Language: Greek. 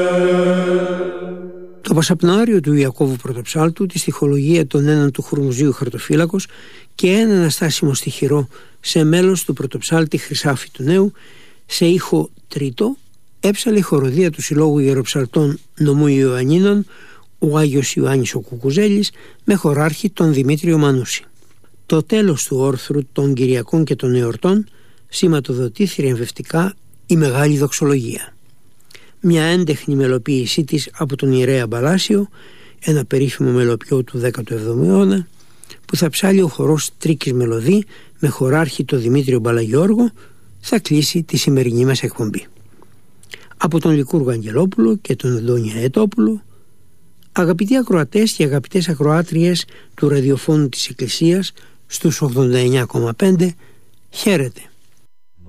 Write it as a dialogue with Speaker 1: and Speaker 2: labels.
Speaker 1: Το Πασαπνοάριο του Ιακώβου Πρωτοψάλτου, τη στιχολογία των έναν του Χουρμουζίου Χαρτοφύλακος και ένα αναστάσιμο στιχηρό σε μέλος του Πρωτοψάλτη Χρυσάφη του Νέου, σε ήχο τρίτο, έψαλε η χοροδία του Συλλόγου Ιεροψαλτών Νομού Ιωαννίνων, ο Άγιος Ιωάννης ο Κουκουζέλης, με χωράρχη τον Δημήτριο Μανούση. Το τέλος του όρθρου των Κυριακών και των Εορτών σηματοδοτεί θριαμβευτικά η Μεγάλη Δοξολογία. Μια έντεχνη μελοποίησή της από τον Ιερέα Μπαλάσιο, ένα περίφημο μελοποιό του 17ου αιώνα, που θα ψάλει ο χορός Τρίκης Μελωδή με χωράρχη τον Δημήτριο Μπαλαγιώργο, θα κλείσει τη σημερινή μας εκπομπή. Από τον Λικούργο Αγγελόπουλο και τον Αντώνη Αετόπουλο, αγαπητοί ακροατές και αγαπητές ακροάτριες του ραδιοφώνου της Εκκλησίας στους 89,5, χαίρετε.